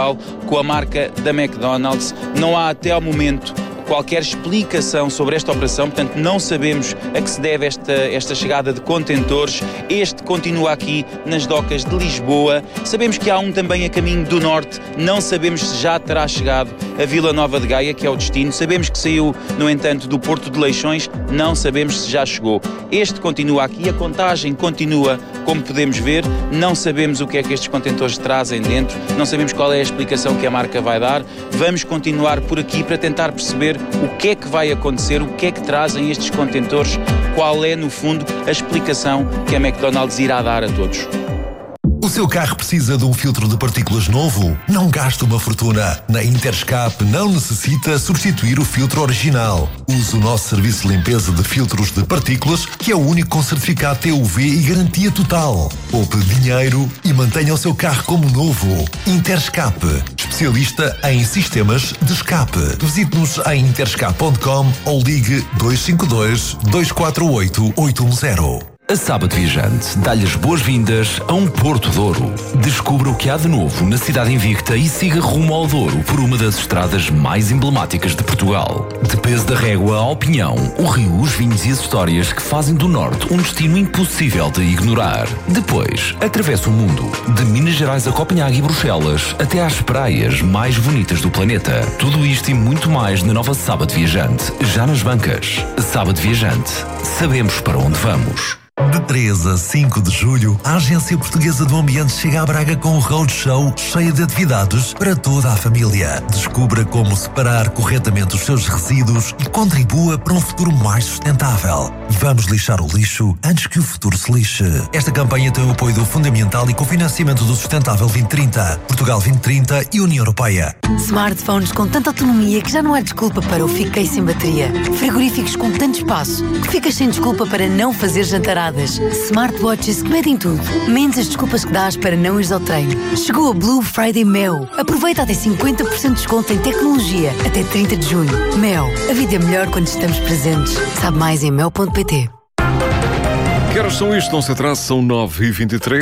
Portugal com a marca da McDonald's. Não há até ao momento qualquer explicação sobre esta operação, portanto não sabemos a que se deve esta chegada de contentores. Este continua aqui nas docas de Lisboa. Sabemos que há um também a caminho do norte, não sabemos se já terá chegado a Vila Nova de Gaia, que é o destino. Sabemos que saiu, no entanto, do Porto de Leixões, não sabemos se já chegou. Este continua aqui, a contagem continua, como podemos ver, não sabemos o que é que estes contentores trazem dentro, não sabemos qual é a explicação que a marca vai dar. Vamos continuar por aqui para tentar perceber o que é que vai acontecer, o que é que trazem estes contentores, qual é, no fundo, a explicação que a McDonald's irá dar a todos. O seu carro precisa de um filtro de partículas novo? Não gaste uma fortuna. Na Interscap não necessita substituir o filtro original. Use o nosso serviço de limpeza de filtros de partículas, que é o único com certificado TUV e garantia total. Poupe dinheiro e mantenha o seu carro como novo. Interscap, especialista em sistemas de escape. Visite-nos em interscap.com ou ligue 252 248 810. A Sábado Viajante dá-lhe as boas-vindas a um Porto Douro. Descubra o que há de novo na cidade invicta e siga rumo ao Douro por uma das estradas mais emblemáticas de Portugal. De Peso da Régua ao Pinhão, o rio, os vinhos e as histórias que fazem do Norte um destino impossível de ignorar. Depois, atravessa o mundo, de Minas Gerais a Copenhague e Bruxelas, até às praias mais bonitas do planeta. Tudo isto e muito mais na nova Sábado Viajante, já nas bancas. Sábado Viajante, sabemos para onde vamos. De 3 a 5 de julho, a Agência Portuguesa do Ambiente chega a Braga com um roadshow cheio de atividades para toda a família. Descubra como separar corretamente os seus resíduos e contribua para um futuro mais sustentável. Vamos lixar o lixo antes que o futuro se lixe. Esta campanha tem o apoio do Fundamental e cofinanciamento do Sustentável 2030, Portugal 2030 e União Europeia. Smartphones com tanta autonomia que já não há desculpa para o fiquei sem bateria. Frigoríficos com tanto espaço que ficas sem desculpa para não fazer jantaradas. Smartwatches que medem tudo, menos as desculpas que dás para não ires ao treino. Chegou a Blue Friday Mel. Aproveita até 50% de desconto em tecnologia até 30 de junho. Mel, a vida é melhor quando estamos presentes. Sabe mais em mel.pt. Que horas são isto? Não se atrasa, são 9h23.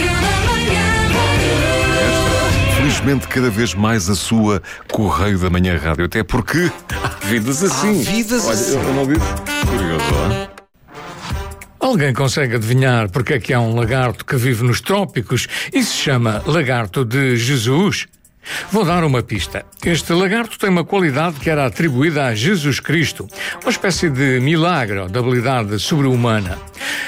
Felizmente, cada vez mais a sua Correio da Manhã Rádio. Até porque há vidas assim. Olha, eu não disse. Curioso, não é? Alguém consegue adivinhar porque é que há um lagarto que vive nos trópicos e se chama lagarto de Jesus? Vou dar uma pista. Este lagarto tem uma qualidade que era atribuída a Jesus Cristo, uma espécie de milagre ou de habilidade sobre-humana.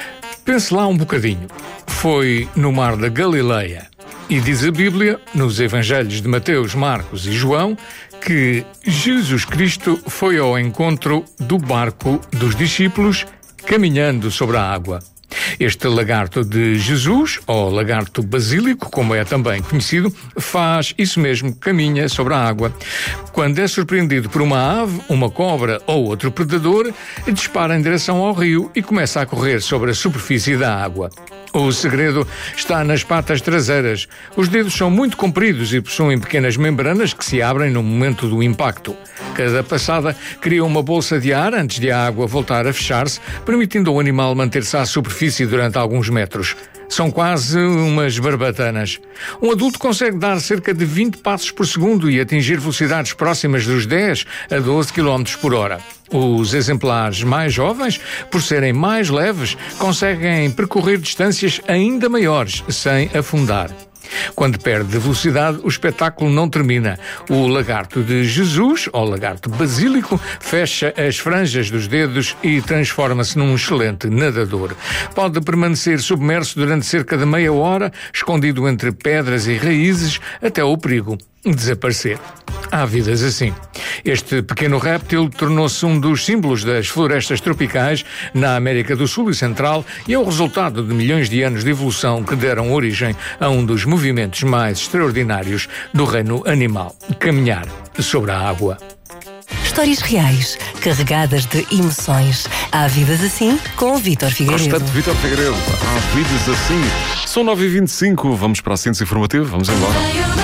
Pense lá um bocadinho. Foi no mar da Galileia. E diz a Bíblia, nos Evangelhos de Mateus, Marcos e João, que Jesus Cristo foi ao encontro do barco dos discípulos caminhando sobre a água. Este lagarto de Jesus, ou lagarto basílico, como é também conhecido, faz isso mesmo, caminha sobre a água. Quando é surpreendido por uma ave, uma cobra ou outro predador, dispara em direção ao rio e começa a correr sobre a superfície da água. O segredo está nas patas traseiras. Os dedos são muito compridos e possuem pequenas membranas que se abrem no momento do impacto. Cada passada cria uma bolsa de ar antes de a água voltar a fechar-se, permitindo ao animal manter-se à superfície durante alguns metros. São quase umas barbatanas. Um adulto consegue dar cerca de 20 passos por segundo e atingir velocidades próximas dos 10 a 12 km por hora. Os exemplares mais jovens, por serem mais leves, conseguem percorrer distâncias ainda maiores sem afundar. Quando perde velocidade, o espetáculo não termina. O lagarto de Jesus, ou lagarto basílico, fecha as franjas dos dedos e transforma-se num excelente nadador. Pode permanecer submerso durante cerca de meia hora, escondido entre pedras e raízes, até o perigo desaparecer. Há vidas assim. Este pequeno réptil tornou-se um dos símbolos das florestas tropicais na América do Sul e Central e é o resultado de milhões de anos de evolução que deram origem a um dos movimentos mais extraordinários do reino animal: caminhar sobre a água. Histórias reais, carregadas de emoções. Há vidas assim com o Vítor Figueiredo. Bastante Vítor Figueiredo. Há vidas assim. São 9h25, vamos para a síntese informativa, vamos embora.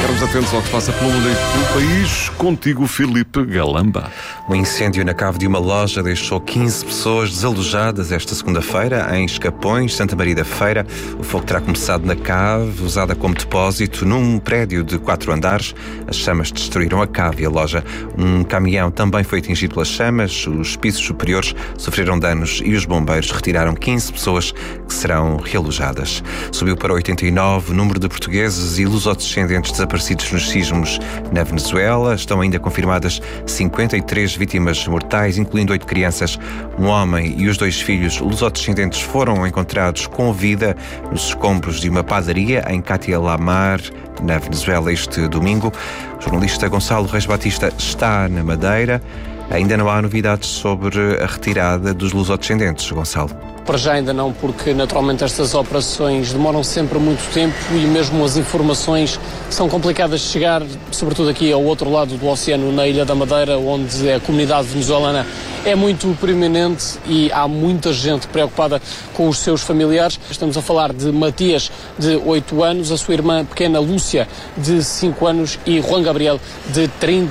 Ficarmos atentos ao que se passa pelo mundo e pelo país. Contigo, Filipe Galamba. Um incêndio na cave de uma loja deixou 15 pessoas desalojadas esta segunda-feira em Escapões, Santa Maria da Feira. O fogo terá começado na cave, usada como depósito, num prédio de 4 andares. As chamas destruíram a cave e a loja. Um caminhão também foi atingido pelas chamas. Os pisos superiores sofreram danos e os bombeiros retiraram 15 pessoas que serão realojadas. Subiu para 89 o número de portugueses e lusodescendentes desaparecidos nos sismos na Venezuela. Estão ainda confirmadas 53 vítimas mortais, incluindo 8 crianças. Um homem e os 2 filhos lusodescendentes foram encontrados com vida nos escombros de uma padaria em Catia La Mar, na Venezuela, este domingo. O jornalista Gonçalo Reis Batista está na Madeira. Ainda não há novidades sobre a retirada dos lusodescendentes, Gonçalo. Para já ainda não, porque naturalmente estas operações demoram sempre muito tempo e mesmo as informações são complicadas de chegar, sobretudo aqui ao outro lado do oceano, na Ilha da Madeira, onde a comunidade venezuelana é muito preeminente e há muita gente preocupada com os seus familiares. Estamos a falar de Matias, de 8 anos, a sua irmã pequena Lúcia, de 5 anos, e Juan Gabriel, de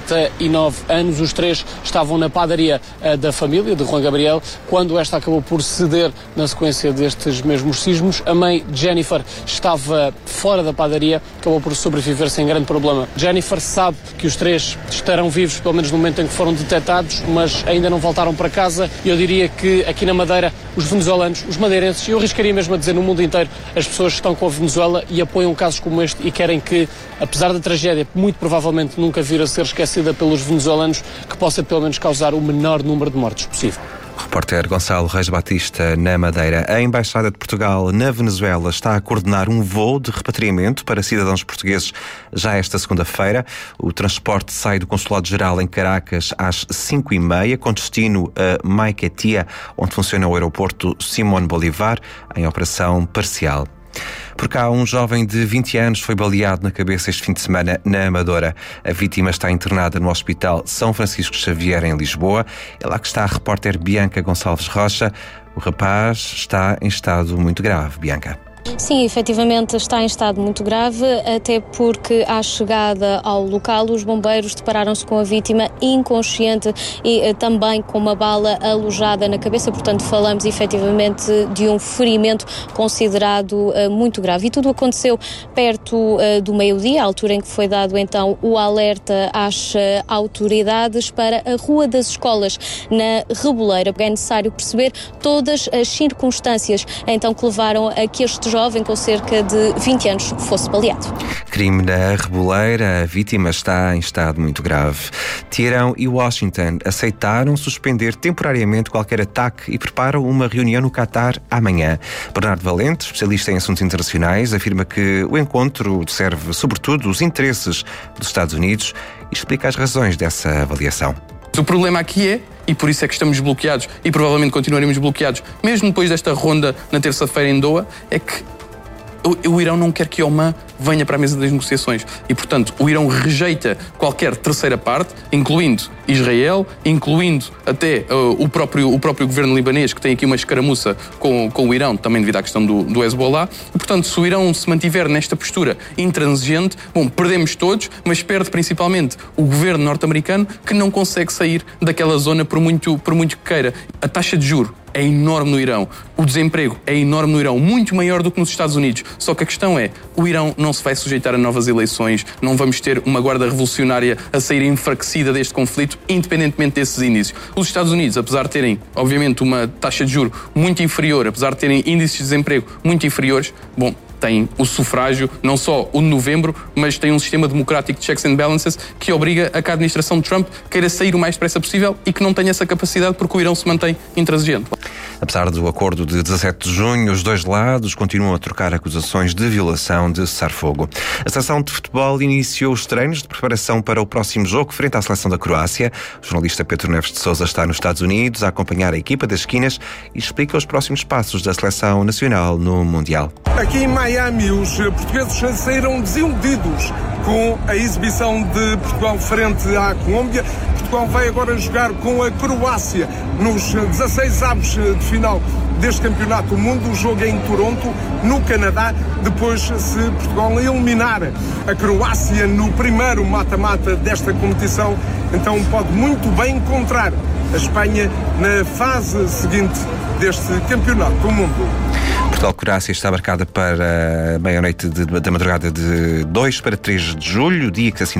39 anos. Os 3 estavam na padaria da família de Juan Gabriel quando esta acabou por ceder na sequência destes mesmos sismos. A mãe, Jennifer, estava fora da padaria, acabou por sobreviver sem grande problema. Jennifer sabe que os 3 estarão vivos, pelo menos no momento em que foram detectados, mas ainda não voltaram para casa. E eu diria que aqui na Madeira, os venezuelanos, os madeirenses, eu arriscaria mesmo a dizer no mundo inteiro, as pessoas estão com a Venezuela e apoiam casos como este e querem que, apesar da tragédia muito provavelmente nunca vir a ser esquecida pelos venezuelanos, que possa pelo menos causar o menor número de mortes possível. Repórter Gonçalo Reis Batista, na Madeira. A Embaixada de Portugal na Venezuela está a coordenar um voo de repatriamento para cidadãos portugueses já esta segunda-feira. O transporte sai do Consulado-Geral em Caracas às 5h30, com destino a Maiquetía, onde funciona o aeroporto Simón Bolívar, em operação parcial. Por cá, um jovem de 20 anos foi baleado na cabeça este fim de semana na Amadora. A vítima está internada no Hospital São Francisco Xavier, em Lisboa. É lá que está a repórter Bianca Gonçalves Rocha. O rapaz está em estado muito grave, Bianca. Sim, efetivamente está em estado muito grave, até porque à chegada ao local os bombeiros depararam-se com a vítima inconsciente e também com uma bala alojada na cabeça, portanto falamos efetivamente de um ferimento considerado muito grave. E tudo aconteceu perto do meio-dia, a altura em que foi dado então o alerta às autoridades para a Rua das Escolas, na Reboleira. É necessário perceber todas as circunstâncias então que levaram a que este jovem com cerca de 20 anos fosse baleado. Crime na Reboleira, a vítima está em estado muito grave. Teherão e Washington aceitaram suspender temporariamente qualquer ataque e preparam uma reunião no Qatar amanhã. Bernardo Valente, especialista em assuntos internacionais, afirma que o encontro serve sobretudo os interesses dos Estados Unidos e explica as razões dessa avaliação. O problema aqui é, e por isso é que estamos bloqueados e provavelmente continuaremos bloqueados, mesmo depois desta ronda na terça-feira em Doha, é que o Irão não quer que Oman venha para a mesa das negociações e, portanto, o Irão rejeita qualquer terceira parte, incluindo Israel, incluindo até o próprio governo libanês, que tem aqui uma escaramuça com o Irão, também devido à questão do Hezbollah. E, portanto, se o Irão se mantiver nesta postura intransigente, perdemos todos, mas perde principalmente o governo norte-americano, que não consegue sair daquela zona por muito que queira. A taxa de juros é enorme no Irão. O desemprego é enorme no Irão, muito maior do que nos Estados Unidos. Só que a questão é, o Irão não se vai sujeitar a novas eleições, não vamos ter uma guarda revolucionária a sair enfraquecida deste conflito, independentemente desses índices. Os Estados Unidos, apesar de terem, obviamente, uma taxa de juros muito inferior, apesar de terem índices de desemprego muito inferiores, tem o sufrágio, não só o de novembro, mas tem um sistema democrático de checks and balances que obriga a que a administração de Trump queira sair o mais depressa possível e que não tenha essa capacidade porque o Irão se mantém intransigente. Apesar do acordo de 17 de junho, os dois lados continuam a trocar acusações de violação de cessar-fogo. A seleção de futebol iniciou os treinos de preparação para o próximo jogo frente à seleção da Croácia. O jornalista Pedro Neves de Sousa está nos Estados Unidos a acompanhar a equipa das esquinas e explica os próximos passos da seleção nacional no Mundial. Aqui em Miami, os portugueses saíram desiludidos com a exibição de Portugal frente à Colômbia. Portugal vai agora jogar com a Croácia nos 16avos de final deste Campeonato do Mundo. O jogo é em Toronto, no Canadá. Depois, se Portugal eliminar a Croácia no primeiro mata-mata desta competição, então pode muito bem encontrar a Espanha na fase seguinte deste Campeonato do Mundo. Portugal-Croácia está marcada para meia-noite da madrugada de 2 para 3 de julho, dia que se